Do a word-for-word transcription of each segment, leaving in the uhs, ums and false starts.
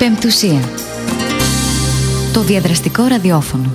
Πεμπτουσία. Το διαδραστικό ραδιόφωνο.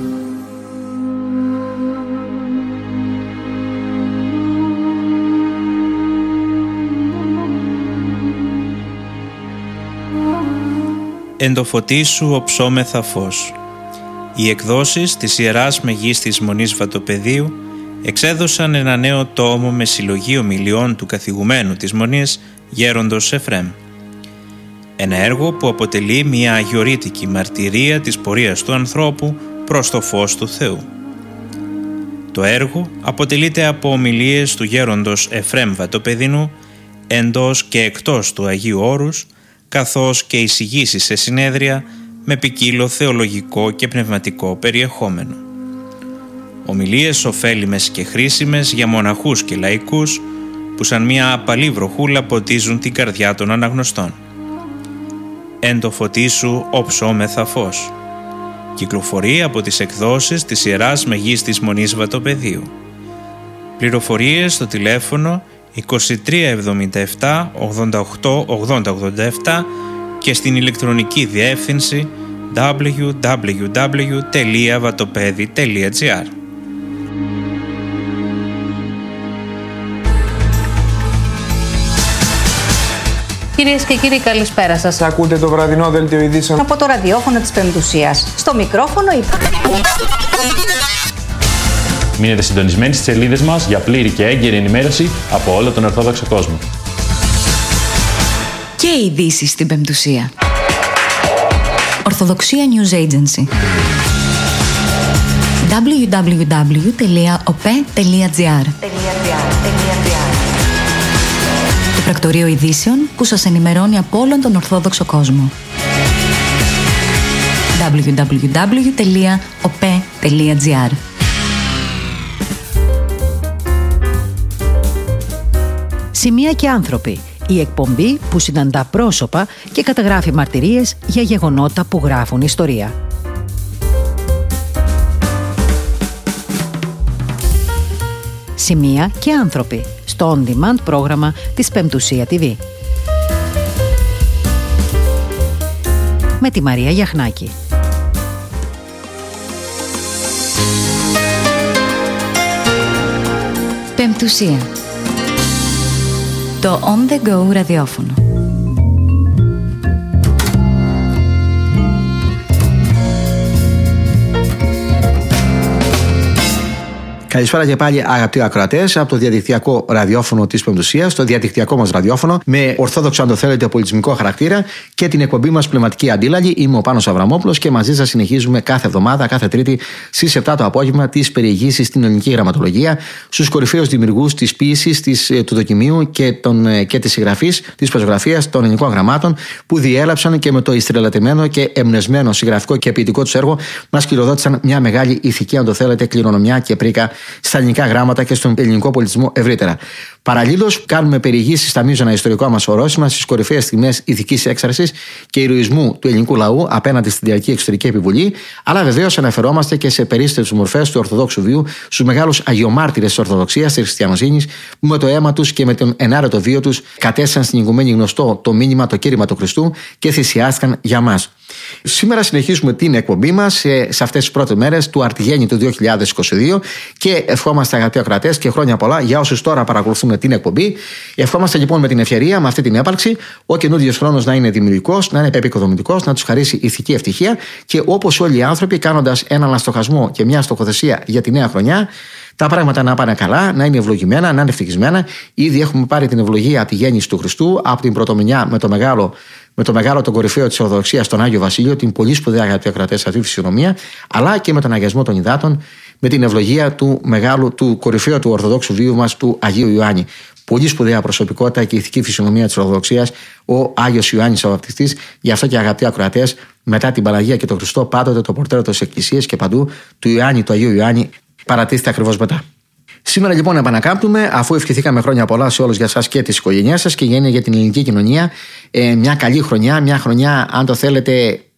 Εν το φωτί σου οψόμεθα φως. Οι εκδόσεις της Ιεράς Μεγίστης Μονής Βατοπεδίου εξέδωσαν ένα νέο τόμο με συλλογή ομιλιών του καθηγουμένου της Μονής Γέροντος Εφραίμ. Ένα έργο που αποτελεί μια αγιορείτικη μαρτυρία της πορείας του ανθρώπου προς το φως του Θεού. Το έργο αποτελείται από ομιλίες του Γέροντος Εφραίμ Βατοπεδινού εντός και εκτός του Αγίου Όρους, καθώς και εισηγήσεις σε συνέδρια με ποικίλο θεολογικό και πνευματικό περιεχόμενο. Ομιλίες ωφέλιμες και χρήσιμες για μοναχούς και λαϊκούς που σαν μια απαλή βροχούλα ποτίζουν την καρδιά των αναγνωστών. Εν το φωτί σου οψόμεθα φως. Κυκλοφορεί από τις εκδόσεις της Ιεράς Μεγίστης Μονής Βατοπεδίου. Πληροφορίες στο τηλέφωνο είκοσι τρία εβδομήντα επτά ογδόντα οκτώ ογδόντα ογδόντα επτά και στην ηλεκτρονική διεύθυνση double-u double-u double-u τελεία vatopedi τελεία gr. Κυρίες και κύριοι, καλησπέρα σας. Ακούτε το βραδινό δελτίο ειδήσεων από το ραδιόφωνο της Πεμπτουσίας. Στο μικρόφωνο η... Μείνετε συντονισμένοι στις σελίδες μας για πλήρη και έγκαιρη ενημέρωση από όλο τον Ορθόδοξο κόσμο. Και ειδήσεις στην Πεμπτουσία. Ορθοδοξία News Agency. double-u double-u double-u τελεία ο πι ι τελεία gr. Το πρακτορείο ειδήσεων που σας ενημερώνει από όλον τον Ορθόδοξο κόσμο. double-u double-u double-u τελεία ο πι ι τελεία gr. Σημεία και άνθρωποι. Η εκπομπή που συναντά πρόσωπα και καταγράφει μαρτυρίες για γεγονότα που γράφουν ιστορία. Σημεία και άνθρωποι. Στο on-demand πρόγραμμα της Πεμπτουσία τι βι. Με τη Μαρία Γιαχνάκη. Πεμπτουσία. Το On The Go ραδιόφωνο. Καλησπέρα και πάλι, αγαπητοί ακροατές, από το διαδικτυακό ραδιόφωνο της Πεμπτουσίας, το διαδικτυακό μας ραδιόφωνο με ορθόδοξο, αν το θέλετε, πολιτισμικό χαρακτήρα και την εκπομπή μας Πνευματική Αντίλαλη. Είμαι ο Πάνος Αβραμόπουλος και μαζί σας συνεχίζουμε κάθε εβδομάδα, κάθε Τρίτη στις επτά το απόγευμα, τις περιηγήσεις στην ελληνική γραμματολογία, στους κορυφαίους δημιουργούς της ποίησης, της, του δοκιμίου και, των, και της συγγραφής, της προσγραφίας των ελληνικών γραμμάτων, που διέλαψαν και με το ιστρελατημένο και εμπνευσμένο συγγραφικό και ποιητικό τους έργο μας κληροδότησαν μια μεγάλη ηθική, αν το θέλετε, κληρονομιά και πρίκα στα ελληνικά γράμματα και στον ελληνικό πολιτισμό ευρύτερα. Παραλλήλως, κάνουμε περιηγήσεις στα μείζωνα ιστορικά μας ορόσημα, στις κορυφαίες στιγμές ηθικής έξαρσης και ηρωισμού του ελληνικού λαού απέναντι στην διαρκή εξωτερική επιβολή, αλλά βεβαίως αναφερόμαστε και σε περίστευτες μορφές του Ορθοδόξου βίου, στους μεγάλους αγιομάρτυρες της Ορθοδοξίας, της Χριστιανοσύνης, που με το αίμα τους και με τον ενάρετο βίο τους κατέστησαν στην οικουμένη γνωστό το μήνυμα, το κήρυγμα του Χριστού και θυσιάστηκαν για μας. Σήμερα συνεχίζουμε την εκπομπή μας σε, σε αυτές τις πρώτες μέρες του Αρτιγέννητου δύο χιλιάδες είκοσι δύο και ευχόμαστε, αγαπητοί ακροατές, και χρόνια πολλά για όσους τώρα παρακολουθούν την εκπομπή. Ευχόμαστε λοιπόν με την ευκαιρία, με αυτή την έπαρξη, ο καινούριος χρόνος να είναι δημιουργικός, να είναι επικοδομητικός, να τους χαρίσει ηθική ευτυχία και όπως όλοι οι άνθρωποι, κάνοντας έναν αστοχασμό και μια στοχοθεσία για τη νέα χρονιά, τα πράγματα να πάνε καλά, να είναι ευλογημένα, να είναι ευτυχισμένα. Ήδη έχουμε πάρει την ευλογία από τη γέννηση του Χριστού, από την πρωτομηνιά με το μεγάλο. με το μεγάλο τον κορυφαίο της Ορθοδοξίας, τον Άγιο Βασίλειο, την πολύ σπουδαία, αγαπητοί ακροατές, αυτή τη φυσιονομία, αλλά και με τον αγιασμό των υδάτων, με την ευλογία του μεγάλου, του κορυφαίου του Ορθοδόξου βίου μας, του Αγίου Ιωάννη. Πολύ σπουδαία προσωπικότητα και ηθική φυσιονομία της Ορθοδοξίας, ο Άγιος Ιωάννης ο Βαπτιστής. Γι' αυτό και, αγαπητοί ακροατές, μετά την Παναγία και τον Χριστό, πάντοτε το πορτρέτο της Εκκλησίας και παντού του Ιωάννη, του Αγίου Ιωάννη, παρατίθεται ακριβώς μετά. Σήμερα λοιπόν επανακάμπτουμε, αφού ευχηθήκαμε χρόνια πολλά σε όλους για εσάς και τις οικογένειές σας και για, για την ελληνική κοινωνία, ε, μια καλή χρονιά, μια χρονιά, αν το θέλετε,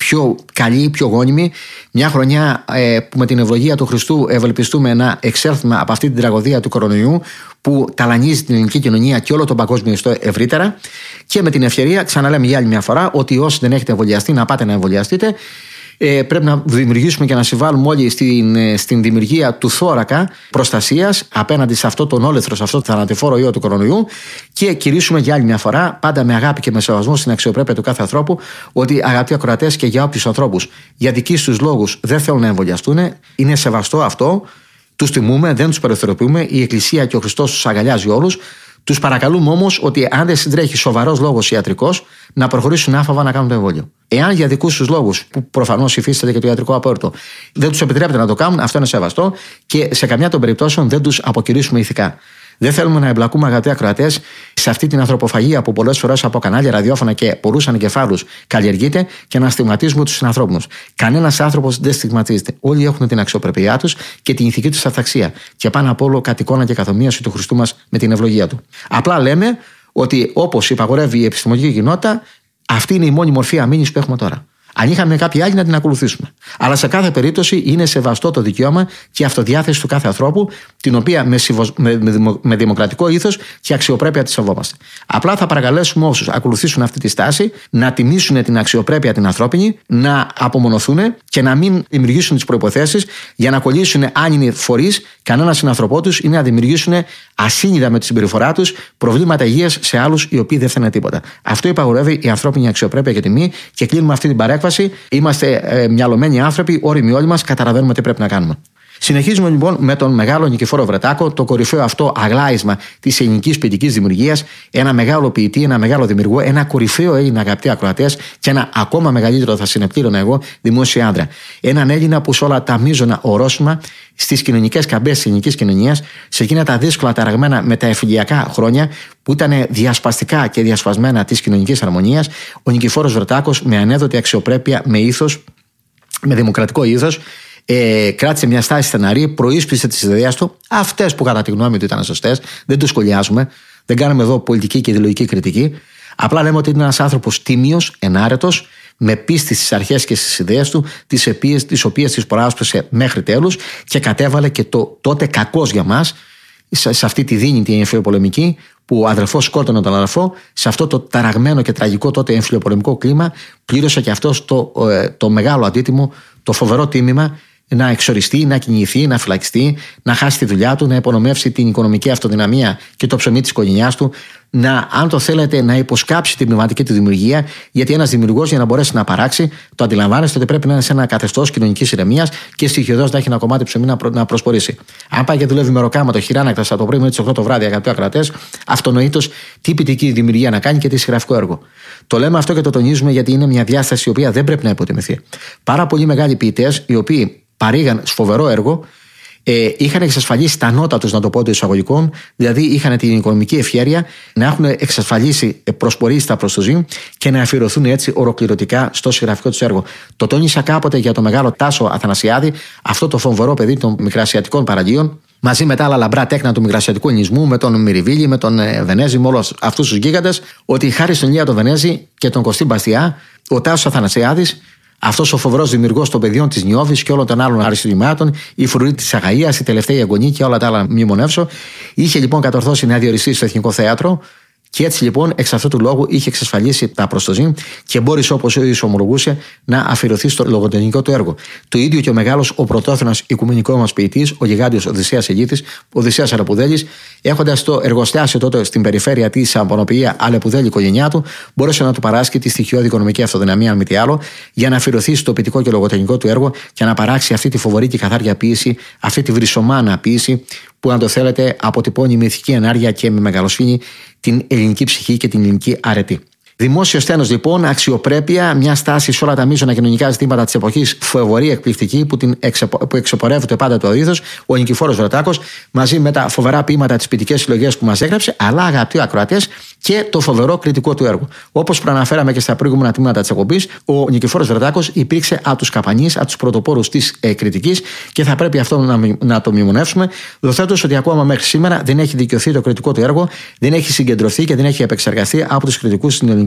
πιο καλή, πιο γόνιμη. Μια χρονιά ε, που με την ευλογία του Χριστού ευελπιστούμε να εξέλθουμε από αυτή την τραγωδία του κορονοϊού που ταλανίζει την ελληνική κοινωνία και όλο τον παγκόσμιο ιστό ευρύτερα. Και με την ευκαιρία, ξαναλέμε για άλλη μια φορά, ότι όσοι δεν έχετε εμβολιαστεί, να πάτε να εμβολιαστείτε. Ε, πρέπει να δημιουργήσουμε και να συμβάλλουμε όλοι στην, στην δημιουργία του θώρακα προστασίας απέναντι σε αυτό τον όλεθρο, σε αυτό το θανατηφόρο ιό του κορονοϊού και κηρύσουμε για άλλη μια φορά, πάντα με αγάπη και με σεβασμό στην αξιοπρέπεια του κάθε ανθρώπου, ότι αγαπητοί ακροατές και για όποιους ανθρώπους για δικούς τους λόγους δεν θέλουν να εμβολιαστούν, είναι σεβαστό αυτό, τους τιμούμε, δεν τους περιθωριοποιούμε, η Εκκλησία και ο Χριστός τους αγκαλιάζει όλους. Τους παρακαλούμε όμως ότι αν δεν συντρέχει σοβαρός λόγος ιατρικός, να προχωρήσουν άφαβα να κάνουν το εμβόλιο. Εάν για δικούς τους λόγους, που προφανώς υφίσταται και το ιατρικό απόρριτο, δεν τους επιτρέπεται να το κάνουν, αυτό είναι σεβαστό και σε καμιά των περιπτώσεων δεν τους αποκηρύσουμε ηθικά. Δεν θέλουμε να εμπλακούμε, αγαπητοί ακροατές, σε αυτή την ανθρωποφαγία που πολλές φορές από κανάλια, ραδιόφωνα και πολλούς ανεκεφάλους καλλιεργείται και να στιγματίζουμε τους συνανθρώπους. Κανένας άνθρωπος δεν στιγματίζεται. Όλοι έχουν την αξιοπρέπειά τους και την ηθική τους αυταξία. Και πάνω απ' όλο κατ' εικόνα και καθομοίωση του Χριστού μας με την ευλογία του. Απλά λέμε ότι όπως υπαγορεύει η επιστημονική κοινότητα, αυτή είναι η μόνη μορφή αμήνης που έχουμε τώρα. Αν είχαμε κάποια άλλη να την ακολουθήσουμε. Αλλά σε κάθε περίπτωση είναι σεβαστό το δικαίωμα και η αυτοδιάθεση του κάθε ανθρώπου, την οποία με, σιβο... με... με... με δημοκρατικό ήθος και αξιοπρέπεια τη σεβόμαστε. Απλά θα παρακαλέσουμε όσους ακολουθήσουν αυτή τη στάση να τιμήσουν την αξιοπρέπεια την ανθρώπινη, να απομονωθούν και να μην δημιουργήσουν τις προϋποθέσεις για να κολλήσουν άνινοι φορείς κανένα συνανθρωπό τους ή να δημιουργήσουν ασύνειδα με τη συμπεριφορά τους προβλήματα υγείας σε άλλους οι οποίοι δεν θέλουν τίποτα. Αυτό υπαγορεύει η ανθρώπινη αξιοπρέπεια και τιμή και κλείνουμε αυτή την παρέκβαση. Είμαστε ε, μυαλωμένοι άνθρωποι, όριμοι όλοι μας, καταλαβαίνουμε τι πρέπει να κάνουμε. Συνεχίζουμε λοιπόν με τον μεγάλο Νικηφόρο Βρετάκο, το κορυφαίο αυτό αγλάισμα της ελληνικής ποιητικής δημιουργίας, ένα μεγάλο ποιητή, ένα μεγάλο δημιουργό, ένα κορυφαίο Έλληνα, αγαπητοί ακροατές, και ένα ακόμα μεγαλύτερο, θα συνεπτήρωνα εγώ, δημόσιο άντρα. Έναν Έλληνα που σε όλα τα μείζωνα ορόσημα, στις κοινωνικές καμπές της ελληνικής κοινωνίας, σε εκείνα τα δύσκολα ταραγμένα μεταεφηλιακά χρόνια που ήταν διασπαστικά και διασπασμένα της κοινωνικής αρμονίας, ο Νικηφόρος Βρετάκος με ανέδοτη αξιοπρέπεια, με ήθος, με δημοκρατικό ήθος, Ε, κράτησε μια στάση στεναρή, προείσπισε τις ιδέες του, αυτές που κατά τη γνώμη του ήταν σωστές, δεν τους σχολιάζουμε, δεν κάνουμε εδώ πολιτική και ιδεολογική κριτική. Απλά λέμε ότι είναι ένας άνθρωπος τίμιος, ενάρετος, με πίστη στις αρχές και στις ιδέες του, τις οποίες τις, οποίες τις προάσπισε μέχρι τέλους και κατέβαλε και το τότε κακός για μας, σε, σε αυτή τη δίνη την εμφυλιοπολεμική, που ο αδερφός σκότωνε τον αδερφό, σε αυτό το ταραγμένο και τραγικό τότε εμφυλιοπολεμικό κλίμα, πλήρωσε και αυτός το, ε, το μεγάλο αντίτιμο, το φοβερό τίμημα να εξοριστεί, να κυνηγηθεί, να φυλακιστεί, να χάσει τη δουλειά του, να υπονομεύσει την οικονομική αυτοδυναμία και το ψωμί της οικογένειάς του, να, αν το θέλετε, να υποσκάψει την πνευματική του δημιουργία, γιατί ένας δημιουργός για να μπορέσει να παράξει, το αντιλαμβάνεστε ότι πρέπει να είναι σε ένα καθεστώς κοινωνικής ηρεμίας και στοιχειοδός να έχει ένα κομμάτι ψωμί να, προ, να προσπορήσει. Αν πάει και δουλεύει με ροκάματο, χειράνακτα από το πρωί μέχρι τις οκτώ το βράδυ, αγαπητοί ακροατές, αυτονοήτως τι ποιητική δημιουργία να κάνει και τι συγγραφικό έργο. Το λέμε αυτό και το τονίζουμε γιατί είναι μια διάσταση η οποία δεν πρέπει να υποτιμηθεί. Πάρα πολλοί μεγάλοι ποιητές, οι οποίοι παρήγαν φοβερό έργο, ε, είχαν εξασφαλίσει τα νότα τους, να το πω των εισαγωγικών, δηλαδή είχαν την οικονομική ευχέρεια να έχουν εξασφαλίσει προσπορήσει στα προστοζή και να αφιερωθούν έτσι ολοκληρωτικά στο συγγραφικό τους έργο. Το τόνισα κάποτε για το μεγάλο Τάσο Αθανασιάδη, αυτό το φοβερό παιδί των μικρασιατικών παραλίων, μαζί με τα άλλα λαμπρά τέκνα του μικρασιατικού ελληνισμού, με τον Μυριβίλη, με τον Βενέζη, με όλους αυτούς τους γίγαντες, ότι χάρη στον Ηλία τον Βενέζη και τον Κωστή Μπαστιά, ο Τάσος Αθανασιάδης, αυτός ο φοβερός δημιουργός των παιδιών της Νιώβης και όλων των άλλων αριστοτημάτων, η φρουρή της Αγαΐας, η τελευταία αγωνία και όλα τα άλλα μνημονεύσω, είχε λοιπόν κατορθώσει να διοριστεί στο Εθνικό Θέατρο. Και έτσι λοιπόν εξ αυτού του λόγου είχε εξασφαλίσει τα προστοζή και μπόρεσε, όπως ο ίδιος ομολογούσε, να αφιερωθεί στο λογοτεχνικό του έργο. Το ίδιο και ο μεγάλος, ο πρωτόθρονας οικουμενικός μας ποιητής, ο γιγάντιος Οδυσσέας Αιγύθης, ο Οδυσσέας Αλεπουδέλης, έχοντας το εργοστάσιο τότε στην περιφέρεια της Αμπονοποιία Αλεπουδέλη, η οικογένειά του, μπόρεσε να του παράσχει τη στοιχειώδη οικονομική αυτοδυναμία, αν μη τι άλλο, για να αφιερωθεί στο ποιητικό και λογοτεχνικό του έργο και να παράξει αυτή τη φοβερή και καθάρια ποίηση, αυτή τη βρυσομάνα ποίηση, που αν το θέλετε αποτυπώνει με ηθική ενάργεια και με μεγαλοσφήνη την ελληνική ψυχή και την ελληνική αρετή. Δημόσιο στένος λοιπόν, αξιοπρέπεια, μια στάση σε όλα τα μείζωνα κοινωνικά ζητήματα της εποχής, φοβερή, εκπληκτική, που, την εξεπο, που εξεπορεύεται πάντα το ήθος, ο Νικηφόρος Βρετάκος, μαζί με τα φοβερά ποίηματα, τις ποιητικές συλλογές που μας έγραψε, αλλά αγαπητοί ακροατές και το φοβερό κριτικό του έργο. Όπως προαναφέραμε και στα προηγούμενα τμήματα της εκπομπής, ο Νικηφόρος Βρετάκος υπήρξε από τους καπανείς, από τους πρωτοπόρους της ε, κριτικής και θα πρέπει αυτό να, να το μνημονεύσουμε, δοθέτως ότι ακόμα μέχρι σήμερα δεν έχει δικαιωθεί το κριτικό του έργο, δεν έχει συγκεντρωθεί και δεν έχει επεξεργαστεί από τους κριτικούς στην ελληνική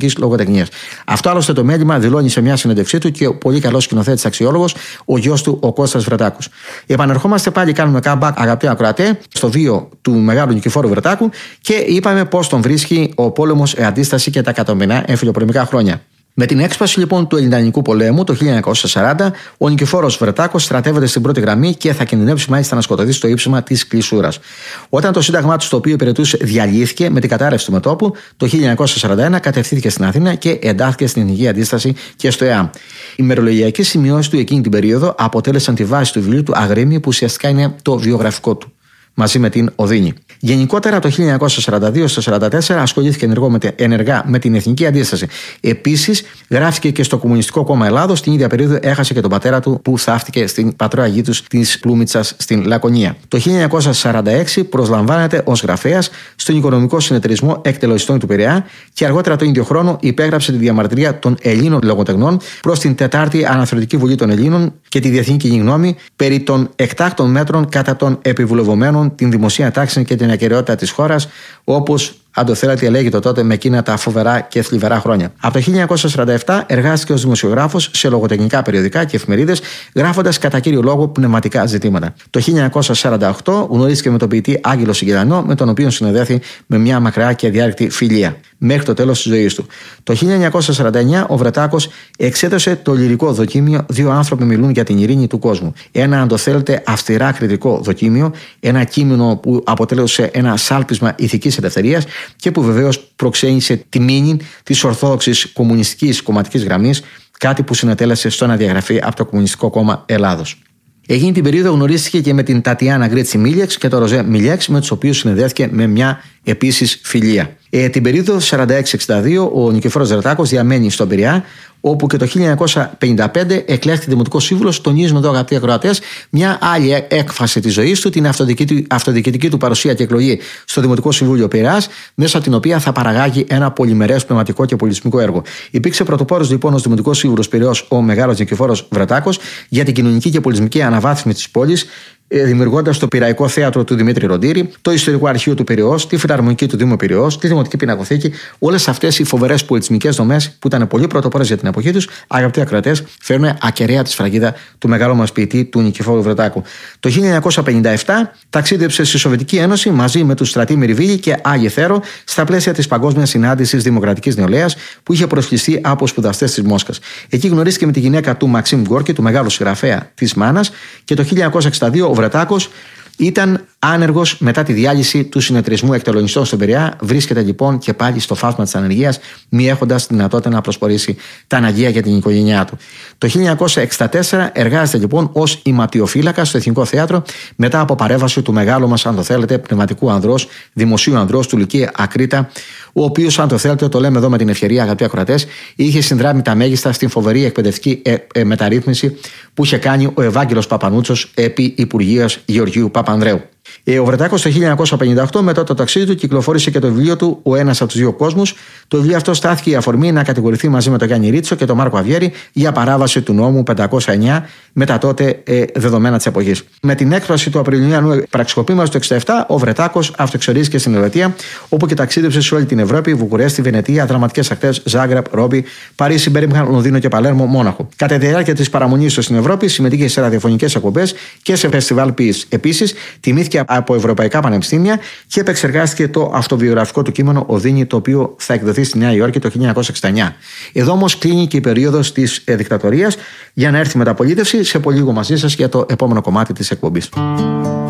ελληνικής λογοτεχνίας. Αυτό άλλωστε το μέλημα δηλώνει σε μια συνέντευξή του και ο πολύ καλός σκηνοθέτης αξιόλογος, ο γιος του, ο Κώστας Βρετάκος. Επανερχόμαστε πάλι, κάνουμε comeback, αγαπητοί ακροατέ, στο βίο του μεγάλου Νικηφόρου Βρετάκου και είπαμε πώς τον βρίσκει ο πόλεμος, η αντίσταση και τα κατομενά εμφυλιοπολεμικά χρόνια. Με την έξπαση λοιπόν του Ελληνικού πολέμου το χίλια εννιακόσια σαράντα, ο Νικηφόρος Βρετάκος στρατεύεται στην πρώτη γραμμή και θα κινδυνεύσει μάλιστα να σκοτωθεί στο ύψωμα της Κλεισούρας. Όταν το σύνταγμά του, το οποίο υπηρετούσε, διαλύθηκε με την κατάρρευση του μετώπου, το χίλια εννιακόσια σαράντα ένα κατευθύνθηκε στην Αθήνα και εντάχθηκε στην Εθνική Αντίσταση και στο ΕΑΜ. Οι ημερολογιακές σημειώσεις του εκείνη την περίοδο αποτέλεσαν τη βάση του βιβλίου του Αγρίμη, που ουσιαστικά είναι το βιογραφικό του, μαζί με την Οδύνη. Γενικότερα, το χίλια εννιακόσια σαράντα δύο στο σαράντα τέσσερα ασχολήθηκε ενεργά με την Εθνική Αντίσταση. Επίσης, γράφτηκε και στο Κομμουνιστικό Κόμμα Ελλάδος. Την ίδια περίοδο έχασε και τον πατέρα του, που θαύτηκε στην πατρόα γη του της Πλούμιτσας στην Λακωνία. Το χίλια εννιακόσια σαράντα έξι προσλαμβάνεται ως γραφέας στον Οικονομικό Συνεταιρισμό Εκτελεστών του Πειραιά και αργότερα τον ίδιο χρόνο υπέγραψε τη διαμαρτυρία των Ελλήνων λογοτεχνών προς την Τετάρτη Αναθεωρητική Βουλή των Ελλήνων και τη Διεθνή Κοινή Γνώμη περί των εκτάκτων μέτρων κατά των επιβουλευομένων, την δημοσία τάξη και την ακεραιότητα της χώρας, όπως αν το θέλατε, λέγεται τότε με εκείνα τα φοβερά και θλιβερά χρόνια. Από το χίλια εννιακόσια σαράντα επτά εργάστηκε ως δημοσιογράφος σε λογοτεχνικά περιοδικά και εφημερίδες, γράφοντας κατά κύριο λόγο πνευματικά ζητήματα. Το χίλια εννιακόσια σαράντα οκτώ γνωρίστηκε με τον ποιητή Άγγελο Σιγελανό, με τον οποίο συνεδέθη με μια μακρά και αδιάρρηκτη φιλία, μέχρι το τέλος της ζωής του. Το χίλια εννιακόσια σαράντα εννιά ο Βρετάκος εξέδωσε το λυρικό δοκίμιο «Δύο άνθρωποι μιλούν για την ειρήνη του κόσμου». Ένα, αν το θέλετε, αυστηρά κριτικό δοκίμιο, ένα κείμενο που αποτέλεσε ένα σάλπισμα ηθικής ελευθερίας και που βεβαίως προξένησε τη μήνυ της ορθόδοξης κομμουνιστικής κομματικής γραμμής, κάτι που συνετέλεσε στο να διαγραφεί από το Κομμουνιστικό Κόμμα Ελλάδος. Εκείνη την περίοδο γνωρίστηκε και με την Τατιάνα Γκρίτσι Μίλιεξ και τον Ροζέ Μιλιέξ, με τους οποίους συνεδέθηκε με μια επίσης φιλία. Ε, την περίοδο σαράντα έξι εξήντα δύο ο Νικηφόρος Βρετάκος διαμένει στον Πειραιά, όπου και το χίλια εννιακόσια πενήντα πέντε εκλέχθηκε δημοτικός σύμβουλος. Τονίζουμε εδώ, αγαπητοί ακροατές, μια άλλη έκφραση της ζωής του, την αυτοδιοικητική, αυτοδιοικητική του παρουσία και εκλογή στο Δημοτικό Συμβούλιο Πειραιάς, μέσα από την οποία θα παραγάγει ένα πολυμερές πνευματικό και πολιτισμικό έργο. Υπήρξε πρωτοπόρος λοιπόν ως Δημοτικός Σύμβουλος Πειραιώς ο μεγάλος Νικηφόρος Βρετάκος για την κοινωνική και πολιτισμική αναβάθμιση της πόλης, δημιουργώντας το Πειραϊκό Θέατρο του Δημήτρη Ροντήρη, το Ιστορικό Αρχείο του Πειραιώς, τη Φιλαρμονική του Δήμου Πειραιώς, τη Δημοτική Πινακοθήκη, όλες αυτές οι φοβερές πολιτισμικές δομές που ήταν πολύ πρωτοπόρες για την εποχή τους, αγαπητοί ακροατές, φέρνουν ακεραία τη σφραγίδα του μεγάλου μας ποιητή, του Νικηφόρου Βρετάκου. Το χίλια εννιακόσια πενήντα επτά ταξίδεψε στη Σοβιετική Ένωση μαζί με τους στρατή Μυριβίλη και Άγιε Θέρο στα πλαίσια της Παγκόσμιας Συνάντησης Δημοκρατικής Νεολαίας που είχε προσκληστεί από σπουδαστές της Μόσχας. Εκεί γνωρίστηκε με τη γυναίκα του Μαξίμ Γκόρκι, του μεγάλου συγγραφέα της Μάνας, και το χίλια εννιακόσια εξήντα δύο ο Βρετάκος ήταν άνεργος μετά τη διάλυση του συνεταιρισμού εκτελονιστών στον Πειραιά. Βρίσκεται λοιπόν και πάλι στο φάσμα της ανεργίας, μη έχοντας τη δυνατότητα να προσπορήσει τα αναγκαία για την οικογένειά του. Το χίλια εννιακόσια εξήντα τέσσερα εργάζεται λοιπόν ως ηματιοφύλακας στο Εθνικό Θέατρο, μετά από παρέμβαση του μεγάλου μας, αν το θέλετε, πνευματικού ανδρός, δημοσίου ανδρός, του Λουκί Ακρίτα, ο οποίος, αν το θέλετε, το λέμε εδώ με την ευκαιρία, αγαπητοί ακροατές, είχε συνδράμει τα μέγιστα στην φοβερή εκπαιδευτική ε, ε, μεταρρύθμιση που είχε κάνει ο Ευάγγελος Παπανούτσος επί Υπουργείας Γεωργίου Παπανδρέου. Ε, ο Βρετάκος το χίλια εννιακόσια πενήντα οκτώ, μετά το ταξίδι του, κυκλοφόρησε και το βιβλίο του «Ο ένας από τους δύο κόσμους». Το βιβλίο αυτό στάθηκε η αφορμή να κατηγορηθεί μαζί με τον Γιάννη Ρίτσο και τον Μάρκο Αβιέρη για παράβαση του νόμου πεντακόσια εννιά με τα τότε ε, δεδομένα της εποχής. Με την έκφραση του Απριλιανού πραξικοπήματος του εξήντα επτά, ο Βρετάκος αυτοεξορίστηκε στην Ελβετία, όπου και ταξίδεψε σε όλη την Ευρώπη, Βουκουρέστη, Βενετία, δραματικές ακτές, Ζάγκρεπ, Ρόμπι, Παρίσι, Μπέρμιγχαμ, Λονδίνο και Παλέρμο, Μόναχο. Κατά τη διάρκεια της παραμονής του στην Ευρώπη, συμμετείχε σε ραδιοφωνικές εκπομπές και σε φεστιβάλ ποιής. Επίσης, τιμήθηκε από ευρωπαϊκά πανεπιστήμια και επεξεργάστηκε το αυτοβιογραφικό του κείμενο Οδύνη, το οποίο θα εκδοθεί στη Νέα Υόρκη το χίλια εννιακόσια εξήντα εννιά. Εδώ όμως κλείνει και η περίοδος της ε, δικτατορίας, για να έρθει η μεταπολίτευση. Σε πολύ λίγο μαζί σας για το επόμενο κομμάτι της εκπομπής.